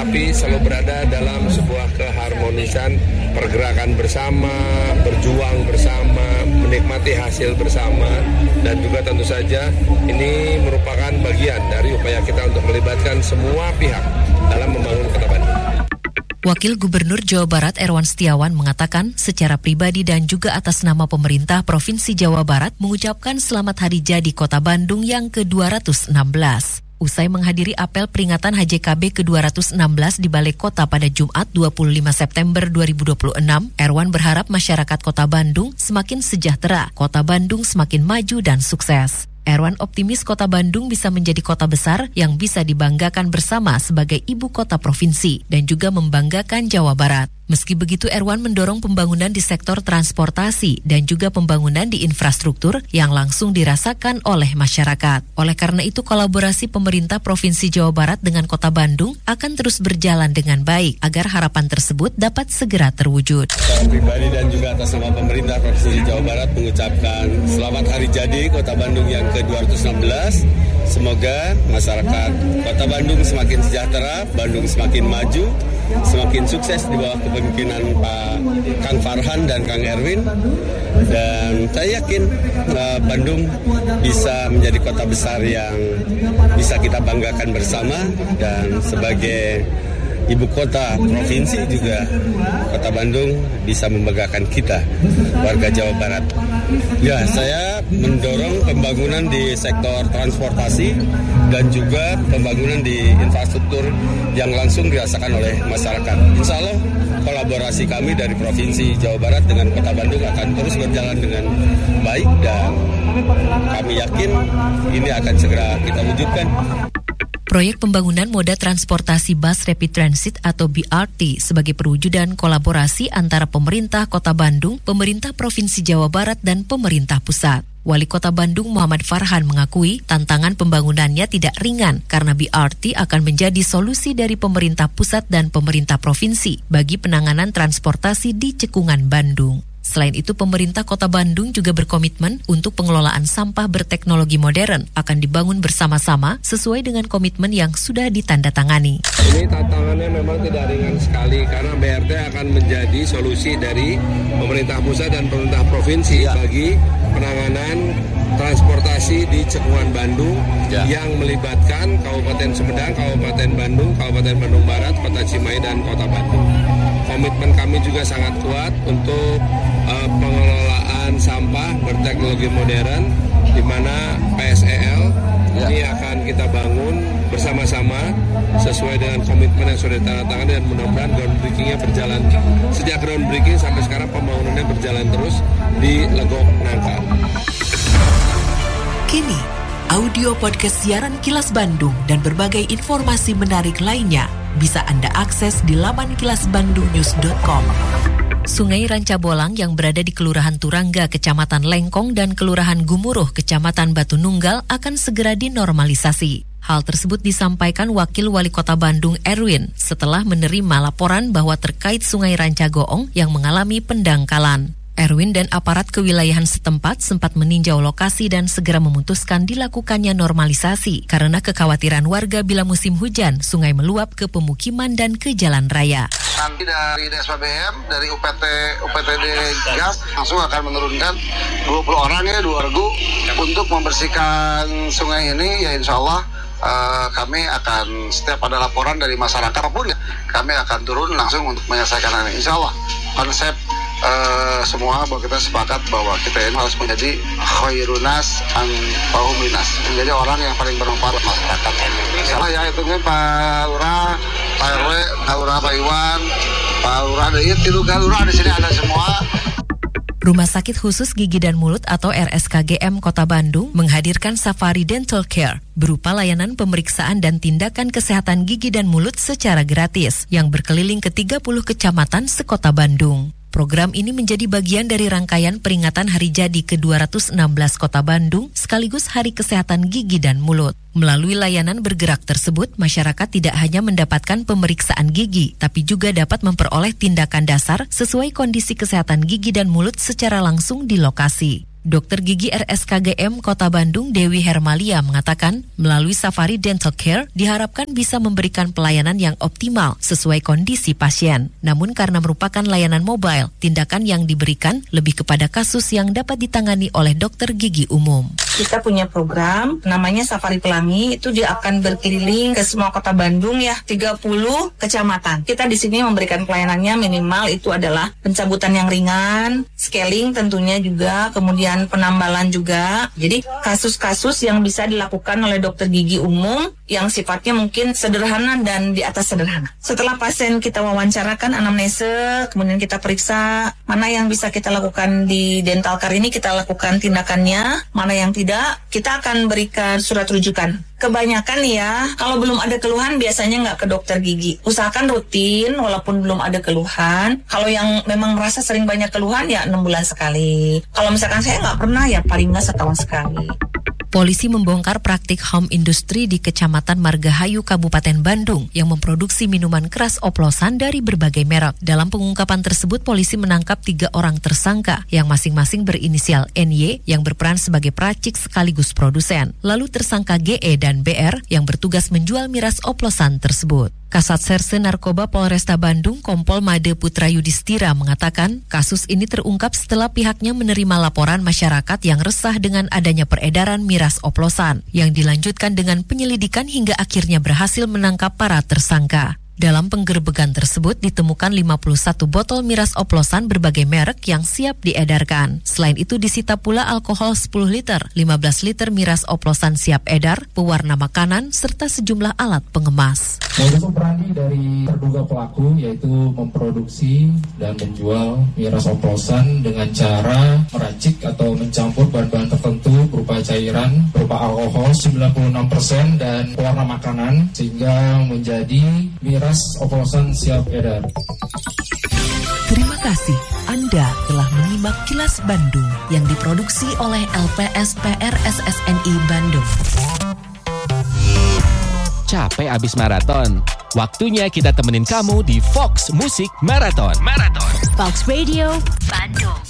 tetapi selalu berada dalam sebuah keharmonisan pergerakan bersama, berjuang bersama, menikmati hasil bersama, dan juga tentu saja ini merupakan bagian dari upaya kita untuk melibatkan semua pihak dalam membangun Kota Bandung. Wakil Gubernur Jawa Barat Erwan Setiawan mengatakan secara pribadi dan juga atas nama pemerintah Provinsi Jawa Barat mengucapkan selamat hari jadi Kota Bandung yang ke-216. Usai menghadiri apel peringatan HJKB ke-216 di Balai Kota pada Jumat 25 September 2026, Erwan berharap masyarakat Kota Bandung semakin sejahtera, Kota Bandung semakin maju dan sukses. Erwan optimis Kota Bandung bisa menjadi kota besar yang bisa dibanggakan bersama sebagai ibu kota provinsi dan juga membanggakan Jawa Barat. Meski begitu, Erwan mendorong pembangunan di sektor transportasi dan juga pembangunan di infrastruktur yang langsung dirasakan oleh masyarakat. Oleh karena itu, kolaborasi pemerintah Provinsi Jawa Barat dengan Kota Bandung akan terus berjalan dengan baik agar harapan tersebut dapat segera terwujud. Saya pribadi dan juga atas nama pemerintah Provinsi Jawa Barat mengucapkan selamat hari jadi Kota Bandung yang ke-216. Semoga masyarakat Kota Bandung semakin sejahtera, Bandung semakin maju, semakin sukses di bawah kepemimpinan Pak Kang Farhan dan Kang Erwin. Dan saya yakin Bandung bisa menjadi kota besar yang bisa kita banggakan bersama, dan sebagai ibu kota provinsi juga Kota Bandung bisa membanggakan kita, warga Jawa Barat. Ya, saya mendorong pembangunan di sektor transportasi dan juga pembangunan di infrastruktur yang langsung dirasakan oleh masyarakat. Insya Allah kolaborasi kami dari Provinsi Jawa Barat dengan Kota Bandung akan terus berjalan dengan baik, dan kami yakin ini akan segera kita wujudkan. Proyek pembangunan moda transportasi bus rapid transit atau BRT sebagai perwujudan kolaborasi antara pemerintah Kota Bandung, pemerintah Provinsi Jawa Barat, dan pemerintah pusat. Wali Kota Bandung Muhammad Farhan mengakui tantangan pembangunannya tidak ringan karena BRT akan menjadi solusi dari pemerintah pusat dan pemerintah provinsi bagi penanganan transportasi di cekungan Bandung. Selain itu, pemerintah Kota Bandung juga berkomitmen untuk pengelolaan sampah berteknologi modern akan dibangun bersama-sama sesuai dengan komitmen yang sudah ditandatangani. Ini tantangannya memang tidak ringan sekali karena BRT akan menjadi solusi dari pemerintah pusat dan pemerintah provinsi bagi penanganan transportasi di cekungan Bandung yang melibatkan Kabupaten Sumedang, Kabupaten Bandung, Kabupaten Bandung Barat, Kota Cimahi, dan Kota Bandung. Komitmen kami juga sangat kuat untuk pengelolaan sampah berteknologi modern, di mana PSEL ini akan kita bangun bersama-sama sesuai dengan komitmen yang sudah ditandatangani, dan mudah-mudahan groundbreaking-nya berjalan. Sejak groundbreaking sampai sekarang pembangunannya berjalan terus di Legok Nangka. Kini, audio podcast siaran Kilas Bandung dan berbagai informasi menarik lainnya bisa Anda akses di laman kilasbandungnews.com. Sungai Rancabolang yang berada di Kelurahan Turangga, Kecamatan Lengkong, dan Kelurahan Gumuruh, Kecamatan Batu Nunggal akan segera dinormalisasi. Hal tersebut disampaikan Wakil Wali Kota Bandung Erwin setelah menerima laporan bahwa terkait Sungai Rancagoong yang mengalami pendangkalan. Erwin dan aparat kewilayahan setempat sempat meninjau lokasi dan segera memutuskan dilakukannya normalisasi karena kekhawatiran warga bila musim hujan sungai meluap ke pemukiman dan ke jalan raya. Nanti dari DSPBM, dari UPTD Gas langsung akan menurunkan 20 orang ya, 2 regu untuk membersihkan sungai ini. Ya insya Allah kami akan, setiap ada laporan dari masyarakat apapun ya, kami akan turun langsung untuk menyelesaikan ini. Insya Allah konsep semua bahwa kita sepakat bahwa kita ini harus menjadi khairunas an fauminas, menjadi orang yang paling bermanfaat buat masyarakat. Salah ya, itu kan Pak Lurah, Pak RW, Pak Lurah, Pak Iwan, Pak Lurah, ada itu kan Lurah di sini ada semua. Rumah Sakit Khusus Gigi dan Mulut atau RSKGM Kota Bandung menghadirkan Safari Dental Care berupa layanan pemeriksaan dan tindakan kesehatan gigi dan mulut secara gratis yang berkeliling ke 30 kecamatan sekota Bandung. Program ini menjadi bagian dari rangkaian peringatan Hari Jadi ke-216 Kota Bandung sekaligus Hari Kesehatan Gigi dan Mulut. Melalui layanan bergerak tersebut, masyarakat tidak hanya mendapatkan pemeriksaan gigi, tapi juga dapat memperoleh tindakan dasar sesuai kondisi kesehatan gigi dan mulut secara langsung di lokasi. Dokter Gigi RSKGM Kota Bandung Dewi Hermalia mengatakan, melalui Safari Dental Care diharapkan bisa memberikan pelayanan yang optimal sesuai kondisi pasien. Namun karena merupakan layanan mobile, tindakan yang diberikan lebih kepada kasus yang dapat ditangani oleh dokter gigi umum. Kita punya program namanya Safari Pelangi, itu dia akan berkeliling ke semua kota Bandung ya, 30 kecamatan. Kita di sini memberikan pelayanannya minimal itu adalah pencabutan yang ringan, scaling tentunya juga, kemudian penambalan juga. Jadi kasus-kasus yang bisa dilakukan oleh dokter gigi umum yang sifatnya mungkin sederhana dan di atas sederhana. Setelah pasien kita wawancarakan anamnese, kemudian kita periksa mana yang bisa kita lakukan di dental care ini, kita lakukan tindakannya, mana yang tidak, kita akan berikan surat rujukan. Kebanyakan ya, kalau belum ada keluhan biasanya nggak ke dokter gigi. Usahakan rutin walaupun belum ada keluhan. Kalau yang memang merasa sering banyak keluhan ya 6 bulan sekali. Kalau misalkan saya nggak pernah ya paling nggak setahun sekali. Polisi membongkar praktik home industri di Kecamatan Margahayu, Kabupaten Bandung yang memproduksi minuman keras oplosan dari berbagai merek. Dalam pengungkapan tersebut, polisi menangkap 3 orang tersangka yang masing-masing berinisial NY yang berperan sebagai peracik sekaligus produsen. Lalu tersangka GE dan BR yang bertugas menjual miras oplosan tersebut. Kasat Serse Narkoba Polresta Bandung Kompol Made Putra Yudhistira mengatakan kasus ini terungkap setelah pihaknya menerima laporan masyarakat yang resah dengan adanya peredaran miras oplosan yang dilanjutkan dengan penyelidikan hingga akhirnya berhasil menangkap para tersangka. Dalam penggerbegan tersebut ditemukan 51 botol miras oplosan berbagai merek yang siap diedarkan. Selain itu disita pula alkohol 10 liter, 15 liter miras oplosan siap edar, pewarna makanan, serta sejumlah alat pengemas. Modus operandi dari terduga pelaku yaitu memproduksi dan menjual miras oplosan dengan cara meracik atau mencampur bahan-bahan tertentu berupa cairan, berupa alkohol 96% dan pewarna makanan sehingga menjadi miras oplosan siap edar. Terima kasih Anda telah menyimak Kilas Bandung yang diproduksi oleh LPSPR SSNI Bandung. Capek abis maraton? Waktunya kita temenin kamu di Fox Musik Marathon. Fox Radio Bandung.